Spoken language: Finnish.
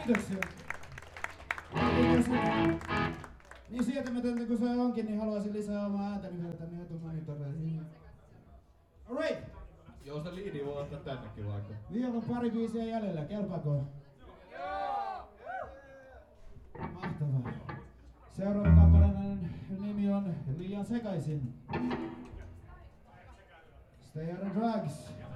Kiitoksia. Niin sietämätöntä kuin se onkin, niin haluaisin lisää omaa ääntäni vielä tänne etumonitoriin. Alright! Joo, sitä liidiä voi ottaa tännekin vaikka. Vielä on pari biisiä jäljellä, kelpaako? Mahtavaa. Seuraava kappaleen nimi on Liian sekaisin. Stay on the drugs.